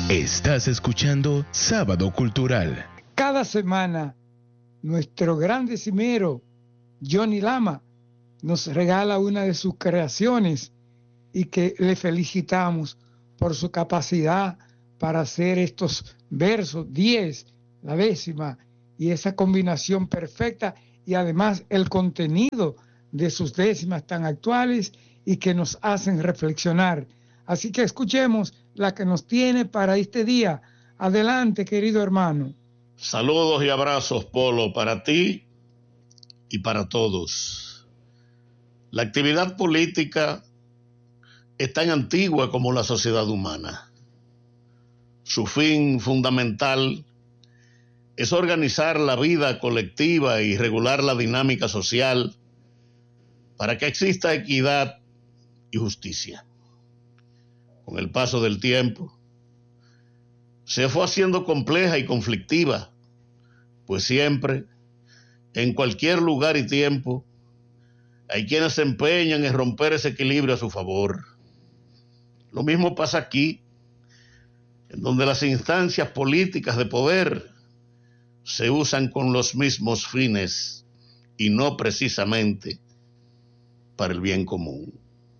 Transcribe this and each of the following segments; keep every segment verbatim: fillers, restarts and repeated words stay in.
Estás escuchando Sábado Cultural. Cada semana, nuestro gran decimero, Johnny Lama, nos regala una de sus creaciones y que le felicitamos por su capacidad para hacer estos versos, diez, la décima, y esa combinación perfecta, y además el contenido de sus décimas tan actuales y que nos hacen reflexionar. Así que escuchemos la que nos tiene para este día. Adelante, querido hermano. Saludos y abrazos, Polo, para ti y para todos. La actividad política es tan antigua como la sociedad humana. Su fin fundamental es organizar la vida colectiva y regular la dinámica social para que exista equidad y justicia. Con el paso del tiempo, se fue haciendo compleja y conflictiva, pues siempre, en cualquier lugar y tiempo, hay quienes se empeñan en romper ese equilibrio a su favor. Lo mismo pasa aquí, en donde las instancias políticas de poder se usan con los mismos fines y no precisamente para el bien común.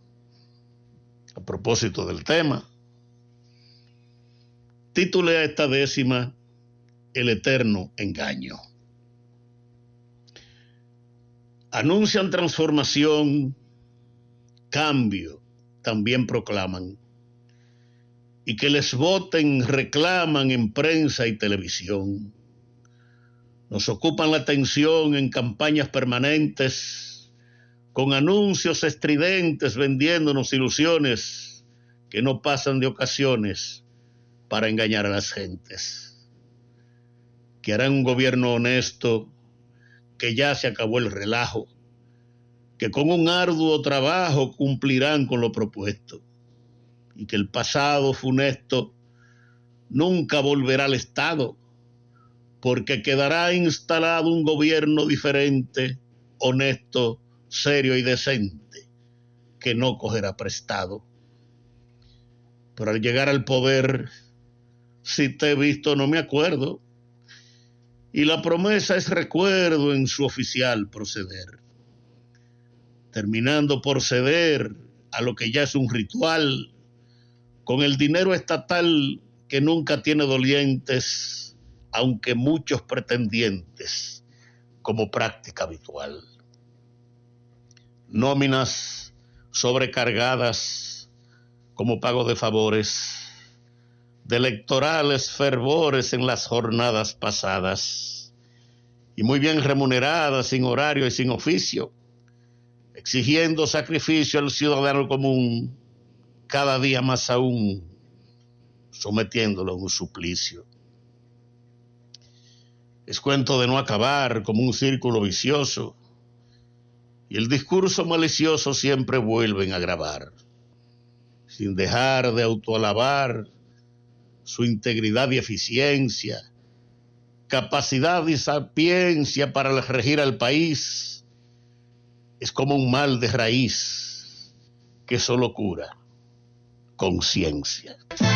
A propósito del tema, titulé a esta décima El eterno engaño. Anuncian transformación, cambio, también proclaman, y que les voten reclaman en prensa y televisión. Nos ocupan la atención en campañas permanentes, con anuncios estridentes vendiéndonos ilusiones que no pasan de ocasiones para engañar a las gentes. Que harán un gobierno honesto, que ya se acabó el relajo, que con un arduo trabajo cumplirán con lo propuesto, y que el pasado funesto nunca volverá al Estado, porque quedará instalado un gobierno diferente, honesto, serio y decente, que no cogerá prestado. Pero al llegar al poder, si te he visto no me acuerdo, y la promesa es recuerdo en su oficial proceder, terminando por ceder a lo que ya es un ritual, con el dinero estatal que nunca tiene dolientes, aunque muchos pretendientes, como práctica habitual. Nóminas sobrecargadas como pago de favores, de electorales fervores en las jornadas pasadas, y muy bien remuneradas, sin horario y sin oficio, exigiendo sacrificio al ciudadano común, cada día más aún, sometiéndolo a un suplicio. Es cuento de no acabar, como un círculo vicioso, y el discurso malicioso siempre vuelven a grabar, sin dejar de autoalabar su integridad y eficiencia, capacidad y sapiencia para regir al país. Es como un mal de raíz que solo cura conciencia.